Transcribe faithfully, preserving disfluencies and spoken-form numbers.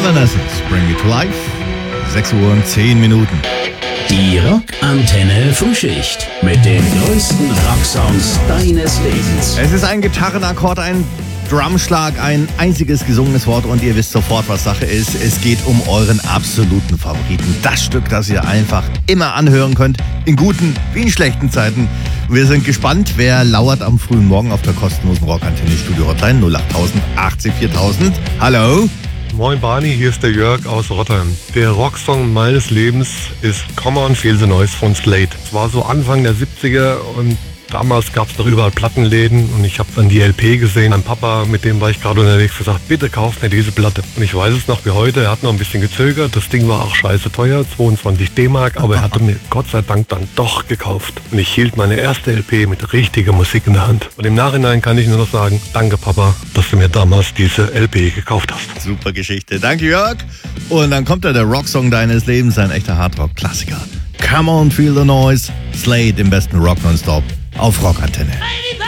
Evanescence, Bring Me to Life. sechs Uhr und zehn Minuten. Die Rockantenne Frühschicht mit den größten Rocksongs deines Lebens. Es ist ein Gitarrenakkord, ein Drumschlag, ein einziges gesungenes Wort und ihr wisst sofort, was Sache ist. Es geht um euren absoluten Favoriten. Das Stück, das ihr einfach immer anhören könnt, in guten wie in schlechten Zeiten. Wir sind gespannt, wer lauert am frühen Morgen auf der kostenlosen Rockantenne Studio Hotline null acht null acht acht vier tausend. Hallo? Moin Barney, hier ist der Jörg aus Rotterdam. Der Rocksong meines Lebens ist Come On Feel the Noise von Slade. Es war so Anfang der siebziger und damals gab es doch überall Plattenläden und ich habe dann die L P gesehen. Mein Papa, mit dem war ich gerade unterwegs, gesagt, bitte kauf mir diese Platte. Und ich weiß es noch wie heute, er hat noch ein bisschen gezögert. Das Ding war auch scheiße teuer, zweiundzwanzig D-Mark, aber er hatte mir Gott sei Dank dann doch gekauft. Und ich hielt meine erste L P mit richtiger Musik in der Hand. Und im Nachhinein kann ich nur noch sagen, danke Papa, dass du mir damals diese L P gekauft hast. Super Geschichte. Danke Jörg. Und dann kommt da der Rocksong deines Lebens, ein echter Hardrock-Klassiker. Come On Feel the Noise, Slade im besten Rock nonstop auf Rockantenne.